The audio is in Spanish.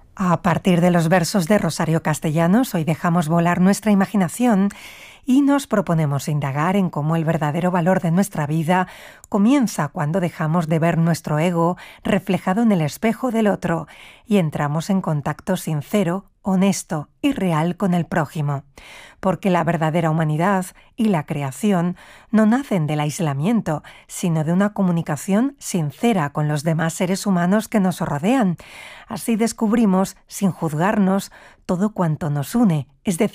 A partir de los versos de Rosario Castellanos, hoy dejamos volar nuestra imaginación y nos proponemos indagar en cómo el verdadero valor de nuestra vida comienza cuando dejamos de ver nuestro ego reflejado en el espejo del otro y entramos en contacto sincero, honesto y real con el prójimo. Porque la verdadera humanidad y la creación no nacen del aislamiento, sino de una comunicación sincera con los demás seres humanos que nos rodean. Así descubrimos, sin juzgarnos, todo cuanto nos une, es decir,